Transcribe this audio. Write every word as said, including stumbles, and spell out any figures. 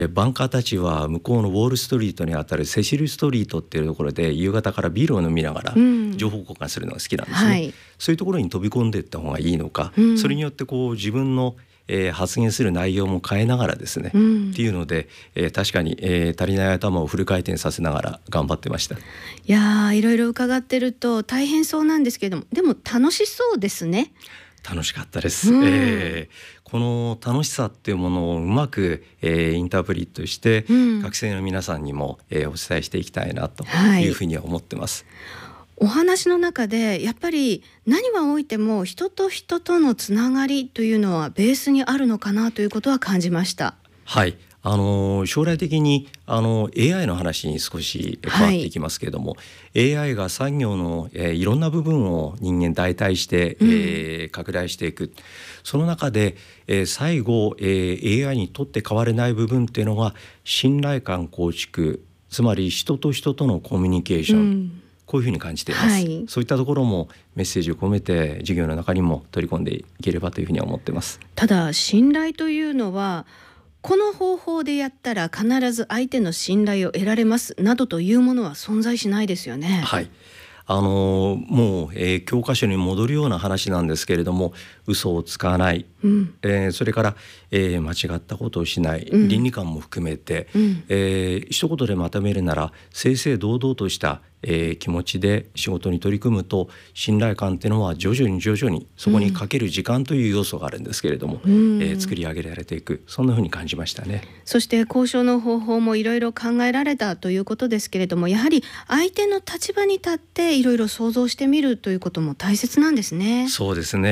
バンカーたちは向こうのウォールストリートにあたるセシルストリートっていうところで夕方からビールを飲みながら情報交換するのが好きなんですね、はい、そういうところに飛び込んでいった方がいいのか、うん、それによってこう自分のえー、発言する内容も変えながらですね、うん、っていうので、えー、確かに、えー、足りない頭をフル回転させながら頑張ってました。 いやー、いろいろ伺ってると大変そうなんですけれども、でも楽しそうですね。 楽しかったです、うんえー、この楽しさっていうものをうまく、えー、インタープリットして、うん、学生の皆さんにも、えー、お伝えしていきたいなというふうには思ってます、 はい、お話の中でやっぱり何はおいても人と人とのつながりというのはベースにあるのかなということは感じました。 はい、あの将来的にあの エーアイ の話に少し変わっていきますけれども、はい、エーアイ が産業の、えー、いろんな部分を人間代替して、うんえー、拡大していく。その中で、えー、最後、えー、エーアイ にとって変われない部分っていうのが信頼感構築、つまり人と人とのコミュニケーション、うんこういうふうに感じています、はい、そういったところもメッセージを込めて授業の中にも取り込んでいければというふうに思っています。 ただ信頼というのはこの方法でやったら必ず相手の信頼を得られますなどというものは存在しないですよね。 はい、あのもう、えー、教科書に戻るような話なんですけれども、嘘をつかない、うんえー、それから、えー、間違ったことをしない、うん、倫理観も含めて、うんえー、一言でまとめるなら正々堂々としたえー、気持ちで仕事に取り組むと信頼感っていうのは徐々に徐々にそこにかける時間という要素があるんですけれども、うんえー、作り上げられていく、そんなふうに感じましたね。 そして交渉の方法もいろいろ考えられたということですけれども、やはり相手の立場に立っていろいろ想像してみるということも大切なんですね。 そうですね。